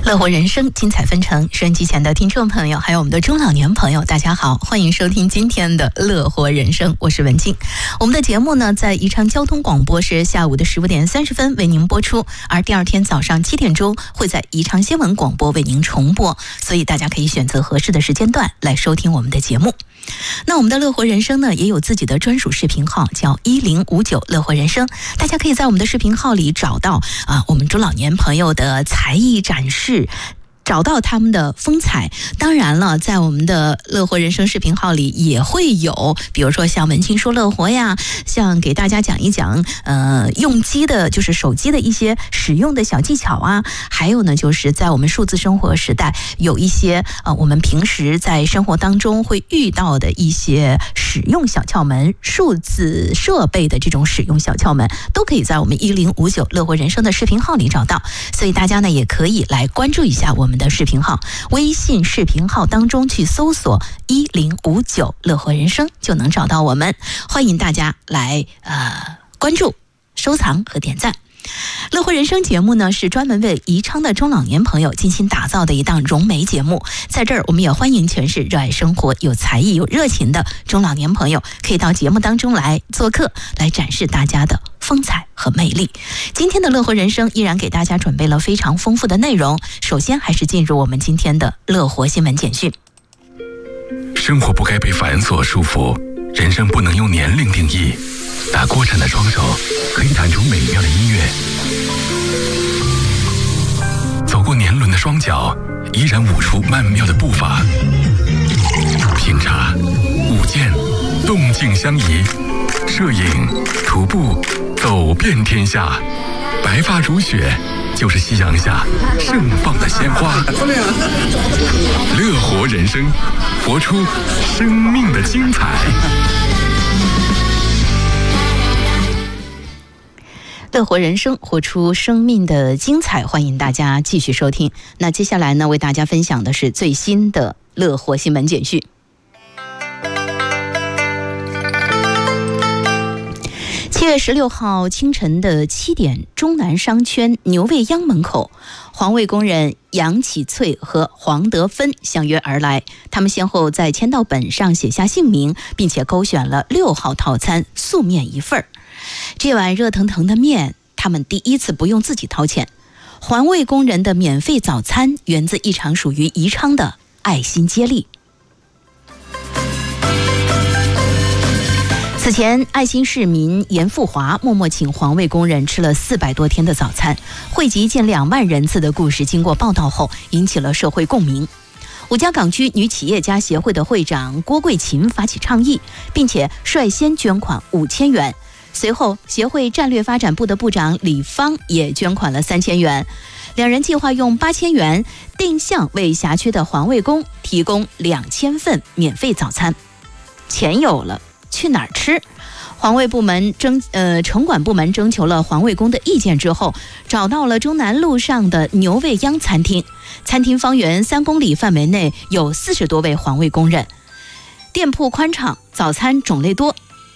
乐活人生，精彩纷呈。收音机前的听众朋友，还有我们的中老年朋友，大家好，欢迎收听今天的乐活人生，我是文静。我们的节目呢，在宜昌交通广播是下午的15点30分为您播出，而第二天早上7点钟会在宜昌新闻广播为您重播，所以大家可以选择合适的时间段来收听我们的节目。那我们的乐活人生呢，也有自己的专属视频号，叫1059乐活人生。大家可以在我们的视频号里找到我们中老年朋友的才艺展示，找到他们的风采。当然了，在我们的乐活人生视频号里也会有，比如说像文青说乐活呀，像给大家讲一讲用机的，就是手机的一些使用的小技巧啊，还有呢就是在我们数字生活时代，有一些我们平时在生活当中会遇到的一些使用小窍门，数字设备的这种使用小窍门，都可以在我们1059乐活人生的视频号里找到。所以大家呢也可以来关注一下我们的视频号，微信视频号当中去搜索1059乐活人生就能找到我们，欢迎大家来关注、收藏和点赞。乐活人生节目呢，是专门为宜昌的中老年朋友精心打造的一档融媒节目。在这儿，我们也欢迎全是热爱生活、有才艺、有热情的中老年朋友，可以到节目当中来做客，来展示大家的风采和魅力。今天的乐活人生依然给大家准备了非常丰富的内容。首先还是进入我们今天的乐活新闻简讯。 生活不该被繁琐束缚，人生不能用年龄定义。打锅铲的双手可以弹出美妙的音乐，走过年轮的双脚依然舞出曼妙的步伐。品茶、舞剑，动静相宜；摄影、徒步，走遍天下。白发如雪，就是夕阳下盛放的鲜花。乐活人生，活出生命的精彩。 乐活人生，活出生命的精彩，欢迎大家继续收听。那接下来呢，为大家分享的是最新的乐活新闻简讯。7月16号清晨的7点，中南商圈牛未央门口，环卫工人杨启翠和黄德芬相约而来，他们先后在签到本上写下姓名，并且勾选了6号套餐素面1份。这碗热腾腾的面，他们第一次不用自己掏钱。环卫工人的免费早餐源自一场属于宜昌的爱心接力。此前，爱心市民严富华默默请环卫工人吃了400多天的早餐，汇集近2万人次的故事经过报道后，引起了社会共鸣。五家港区女企业家协会的会长郭桂琴发起倡议，并且率先捐款5000元。随后，协会战略发展部的部长李芳也捐款了3000元，两人计划用8000元定向为辖区的环卫工提供2000份免费早餐。钱有了，去哪儿吃？环卫部门城管部门征求了环卫工的意见之后，找到了中南路上的牛未央餐厅。餐厅方圆3公里范围内有40多位环卫工人，店铺宽敞，早餐种类多，